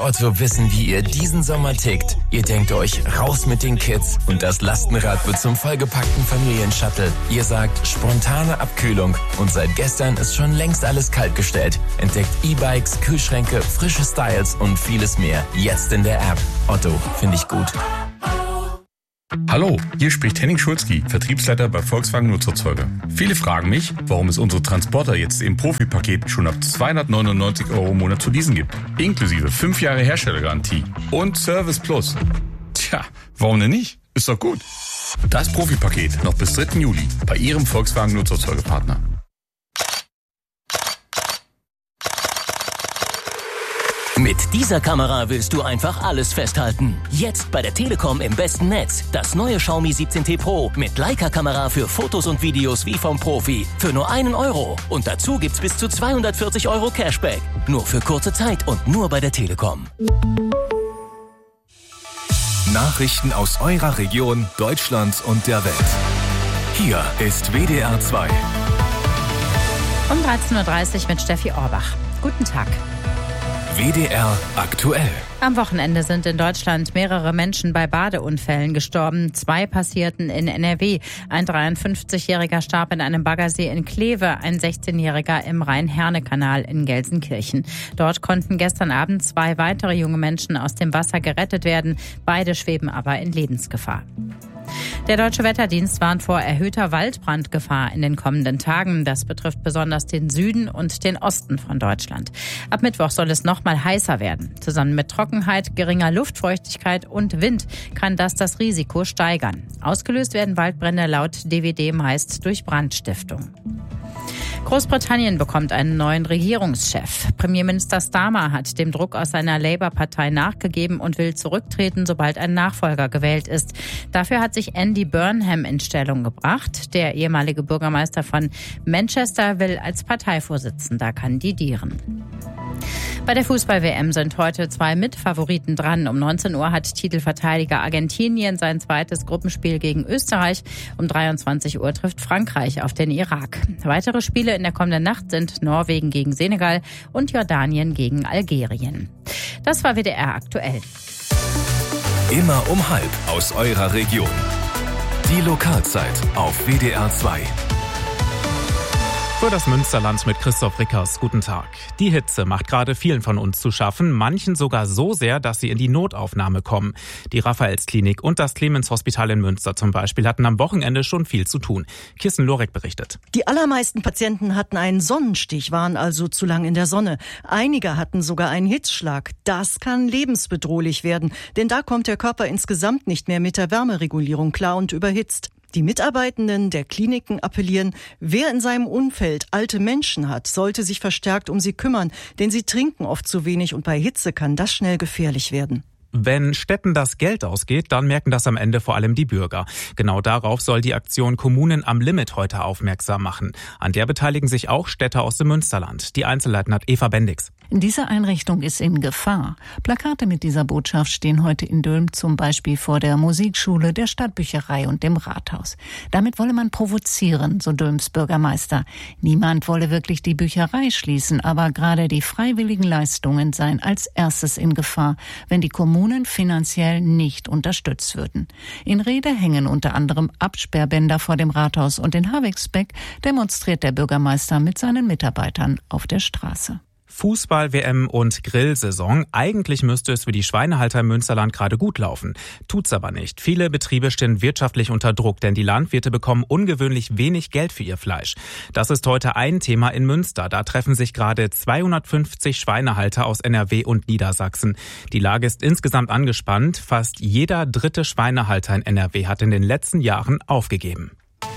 Otto wissen, wie ihr diesen Sommer tickt. Ihr denkt euch, raus mit den Kids und das Lastenrad wird zum vollgepackten Familienshuttle. Ihr sagt, spontane Abkühlung und seit gestern ist schon längst alles kaltgestellt. Entdeckt E-Bikes, Kühlschränke, frische Styles und vieles mehr. Jetzt in der App. Otto, finde ich gut. Hallo, hier spricht Henning Schulzki, Vertriebsleiter bei Volkswagen Nutzerzeuger. Viele fragen mich, warum es unsere Transporter jetzt im Profipaket schon ab 299 € im Monat zu leasen gibt. Inklusive 5 Jahre Herstellergarantie und Service Plus. Tja, warum denn nicht? Ist doch gut. Das Profipaket noch bis 3. Juli bei Ihrem Volkswagen Nutzerzeugerpartner. Mit dieser Kamera willst du einfach alles festhalten. Jetzt bei der Telekom im besten Netz. Das neue Xiaomi 17T Pro mit Leica-Kamera für Fotos und Videos wie vom Profi. Für nur 1 €. Und dazu gibt's bis zu 240 € Cashback. Nur für kurze Zeit und nur bei der Telekom. Nachrichten aus eurer Region, Deutschland und der Welt. Hier ist WDR 2. Um 13:30 Uhr mit Steffi Orbach. Guten Tag. WDR aktuell. Am Wochenende sind in Deutschland mehrere Menschen bei Badeunfällen gestorben. 2 passierten in NRW. Ein 53-Jähriger starb in einem Baggersee in Kleve, ein 16-Jähriger im Rhein-Herne-Kanal in Gelsenkirchen. Dort konnten gestern Abend 2 weitere junge Menschen aus dem Wasser gerettet werden. Beide schweben aber in Lebensgefahr. Der Deutsche Wetterdienst warnt vor erhöhter Waldbrandgefahr in den kommenden Tagen. Das betrifft besonders den Süden und den Osten von Deutschland. Ab Mittwoch soll es noch mal heißer werden. Zusammen mit Trockenheit, geringer Luftfeuchtigkeit und Wind kann das Risiko steigern. Ausgelöst werden Waldbrände laut DWD meist durch Brandstiftung. Großbritannien bekommt einen neuen Regierungschef. Premierminister Starmer hat dem Druck aus seiner Labour-Partei nachgegeben und will zurücktreten, sobald ein Nachfolger gewählt ist. Dafür hat sich Andy Burnham in Stellung gebracht. Der ehemalige Bürgermeister von Manchester will als Parteivorsitzender kandidieren. Bei der Fußball-WM sind heute 2 Mitfavoriten dran. Um 19 Uhr hat Titelverteidiger Argentinien sein zweites Gruppenspiel gegen Österreich. Um 23 Uhr trifft Frankreich auf den Irak. Weitere Spiele in der kommenden Nacht sind Norwegen gegen Senegal und Jordanien gegen Algerien. Das war WDR aktuell. Immer um 12:30 aus eurer Region. Die Lokalzeit auf WDR 2. Für das Münsterland mit Christoph Rickers. Guten Tag. Die Hitze macht gerade vielen von uns zu schaffen, manchen sogar so sehr, dass sie in die Notaufnahme kommen. Die Raphaelsklinik und das Clemens Hospital in Münster zum Beispiel hatten am Wochenende schon viel zu tun. Kirsten Lorek berichtet. Die allermeisten Patienten hatten einen Sonnenstich, waren also zu lang in der Sonne. Einige hatten sogar einen Hitzschlag. Das kann lebensbedrohlich werden, denn da kommt der Körper insgesamt nicht mehr mit der Wärmeregulierung klar und überhitzt. Die Mitarbeitenden der Kliniken appellieren, wer in seinem Umfeld alte Menschen hat, sollte sich verstärkt um sie kümmern, denn sie trinken oft zu wenig und bei Hitze kann das schnell gefährlich werden. Wenn Städten das Geld ausgeht, dann merken das am Ende vor allem die Bürger. Genau darauf soll die Aktion Kommunen am Limit heute aufmerksam machen. An der beteiligen sich auch Städte aus dem Münsterland. Die Einzelheiten hat Eva Bendix. Diese Einrichtung ist in Gefahr. Plakate mit dieser Botschaft stehen heute in Dülmen zum Beispiel vor der Musikschule, der Stadtbücherei und dem Rathaus. Damit wolle man provozieren, so Dülms Bürgermeister. Niemand wolle wirklich die Bücherei schließen, aber gerade die freiwilligen Leistungen seien als erstes in Gefahr, wenn die Kommunen finanziell nicht unterstützt würden. In Rede hängen unter anderem Absperrbänder vor dem Rathaus und in Havixbeck demonstriert der Bürgermeister mit seinen Mitarbeitern auf der Straße. Fußball-WM und Grillsaison. Eigentlich müsste es für die Schweinehalter im Münsterland gerade gut laufen. Tut's aber nicht. Viele Betriebe stehen wirtschaftlich unter Druck, denn die Landwirte bekommen ungewöhnlich wenig Geld für ihr Fleisch. Das ist heute ein Thema in Münster. Da treffen sich gerade 250 Schweinehalter aus NRW und Niedersachsen. Die Lage ist insgesamt angespannt. Fast jeder 3. Schweinehalter in NRW hat in den letzten Jahren aufgegeben.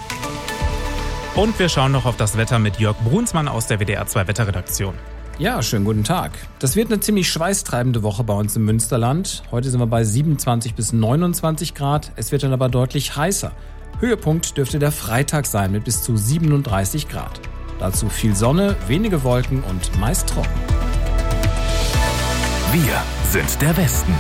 Und wir schauen noch auf das Wetter mit Jörg Brunsmann aus der WDR 2 Wetterredaktion. Ja, schönen guten Tag. Das wird eine ziemlich schweißtreibende Woche bei uns im Münsterland. Heute sind wir bei 27 bis 29 Grad. Es wird dann aber deutlich heißer. Höhepunkt dürfte der Freitag sein mit bis zu 37 Grad. Dazu viel Sonne, wenige Wolken und meist trocken. Wir sind der Westen.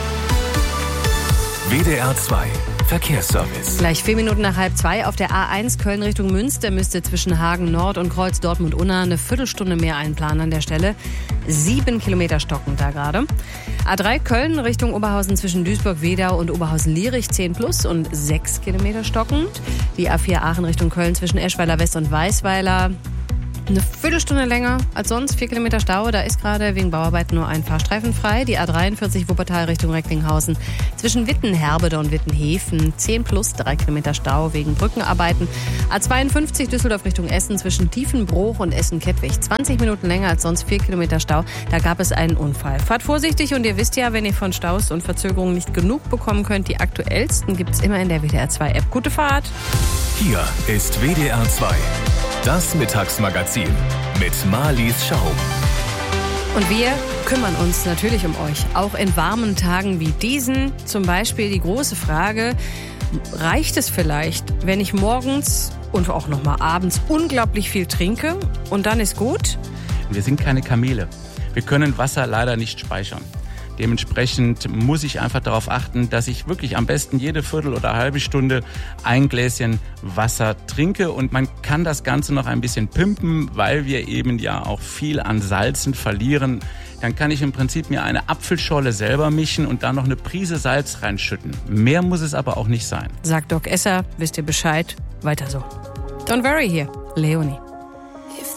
WDR 2 Verkehrsservice. Gleich 4 Minuten nach 1:30 auf der A1 Köln Richtung Münster müsste zwischen Hagen Nord und Kreuz Dortmund-Unna eine Viertelstunde mehr einplanen an der Stelle. 7 Kilometer stocken da gerade. A3 Köln Richtung Oberhausen zwischen Duisburg-Wedau und Oberhausen-Lierich 10+ und 6 Kilometer stockend. Die A4 Aachen Richtung Köln zwischen Eschweiler West und Weißweiler eine Viertelstunde länger als sonst, 4 Kilometer Stau. Da ist gerade wegen Bauarbeiten nur ein Fahrstreifen frei. Die A43 Wuppertal Richtung Recklinghausen zwischen Wittenherbede und Wittenhefen 10+, 3 Kilometer Stau wegen Brückenarbeiten. A52 Düsseldorf Richtung Essen zwischen Tiefenbruch und Essen-Kettwig 20 Minuten länger als sonst, 4 Kilometer Stau. Da gab es einen Unfall. Fahrt vorsichtig und ihr wisst ja, wenn ihr von Staus und Verzögerungen nicht genug bekommen könnt, die aktuellsten gibt es immer in der WDR 2 App. Gute Fahrt! Hier ist WDR 2. Das Mittagsmagazin mit Marlies Schaum. Und wir kümmern uns natürlich um euch, auch in warmen Tagen wie diesen. Zum Beispiel die große Frage, reicht es vielleicht, wenn ich morgens und auch noch mal abends unglaublich viel trinke und dann ist gut? Wir sind keine Kamele. Wir können Wasser leider nicht speichern. Dementsprechend muss ich einfach darauf achten, dass ich wirklich am besten jede Viertel oder halbe Stunde ein Gläschen Wasser trinke. Und man kann das Ganze noch ein bisschen pimpen, weil wir eben ja auch viel an Salzen verlieren. Dann kann ich im Prinzip mir eine Apfelscholle selber mischen und da noch eine Prise Salz reinschütten. Mehr muss es aber auch nicht sein. Sagt Doc Esser, wisst ihr Bescheid, weiter so. Don't worry hier, Leonie.